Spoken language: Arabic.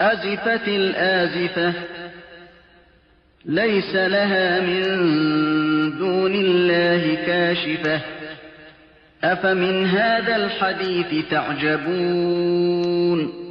أزفت الآزفة ليس لها من دون الله كاشفة أفمن هذا الحديث تعجبون